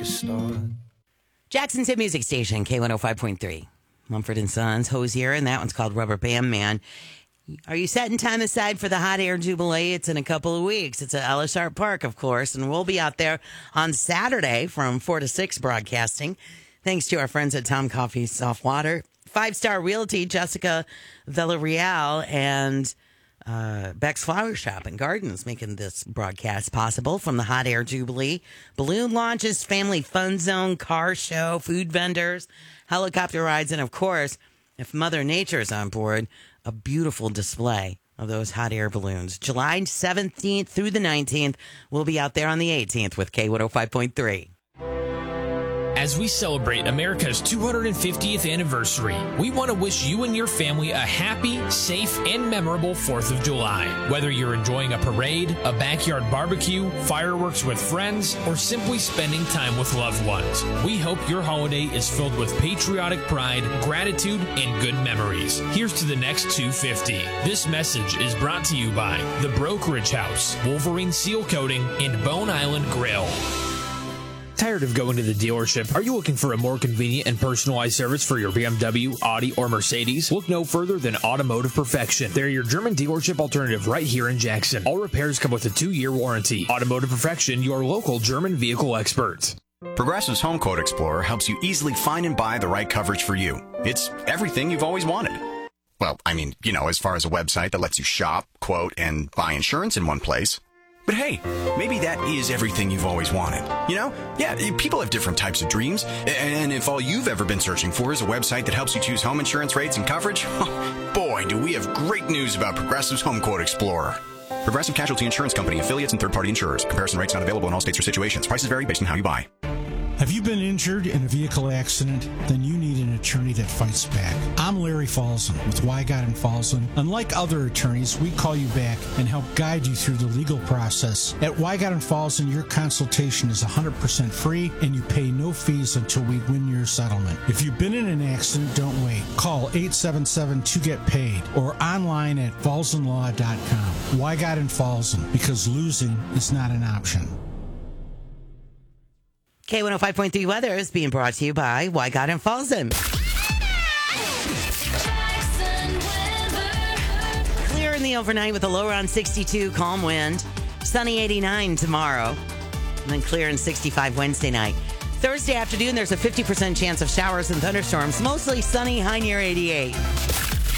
a start. Jackson's hit music station, K105.3. Mumford & Sons, Hosier, and that one's called Rubber Band Man. Are you setting time aside for the Hot Air Jubilee? It's in a couple of weeks. It's at Ellis Art Park, of course, and we'll be out there on Saturday from 4 to 6 broadcasting. Thanks to our friends at Tom Coffee Soft Water, 5 Star Realty, Jessica Villarreal, and Beck's Flower Shop and Gardens making this broadcast possible from the Hot Air Jubilee. Balloon launches, family fun zone, car show, food vendors, helicopter rides, and of course, if Mother Nature's on board, a beautiful display of those hot air balloons. July 17th through the 19th. We'll be out there on the 18th with K105.3. As we celebrate America's 250th anniversary, we want to wish you and your family a happy, safe, and memorable 4th of July. Whether you're enjoying a parade, a backyard barbecue, fireworks with friends, or simply spending time with loved ones, we hope your holiday is filled with patriotic pride, gratitude, and good memories. Here's to the next 250. This message is brought to you by The Brokerage House, Wolverine Seal Coating, and Bone Island Grill. Tired of going to the dealership? Are you looking for a more convenient and personalized service for your BMW, Audi, or Mercedes? Look no further than Automotive Perfection. They're your German dealership alternative right here in Jackson. All repairs come with a 2-year warranty. Automotive Perfection, your local German vehicle experts. Progressive's Home Quote Explorer helps you easily find and buy the right coverage for you. It's everything you've always wanted. Well, I mean, as far as a website that lets you shop, quote, and buy insurance in one place. But hey, maybe that is everything you've always wanted. Yeah, people have different types of dreams. And if all you've ever been searching for is a website that helps you choose home insurance rates and coverage, boy, do we have great news about Progressive's Home Quote Explorer. Progressive Casualty Insurance Company, affiliates, and third-party insurers. Comparison rates not available in all states or situations. Prices vary based on how you buy. Have you been injured in a vehicle accident? Then you need an attorney that fights back. I'm Larry Falzon with Wygott & Falzon. Unlike other attorneys, we call you back and help guide you through the legal process. At Wygott & Falzon, your consultation is 100% free and you pay no fees until we win your settlement. If you've been in an accident, don't wait. Call 877-2-GET-PAID or online at falzonlaw.com. Wygott & Falzon, because losing is not an option. K105.3 weather is being brought to you by Wygott & Falzon. Clear in the overnight with a low around 62, calm wind. Sunny 89 tomorrow. And then clear and 65 Wednesday night. Thursday afternoon, there's a 50% chance of showers and thunderstorms. Mostly sunny, high near 88.